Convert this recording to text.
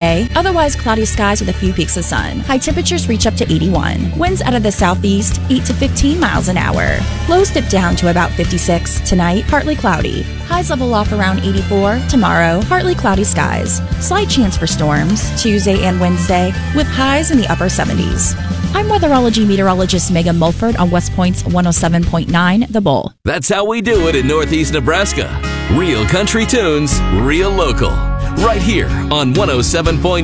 Wednesday. Otherwise, cloudy skies with a few peaks of sun. High temperatures reach up to 81. Winds out of the southeast, 8 to 15 miles an hour. Lows dip down to about 56. Tonight, partly cloudy. Highs level off around 84. Tomorrow, partly cloudy skies. Slight chance for storms Tuesday and Wednesday, with highs in the upper 70s. I'm weatherology meteorologist Megan Mulford on West Point's 107.9 The Bull. That's how we do it in Northeast Nebraska. Real country tunes, real local. Right here on 107.9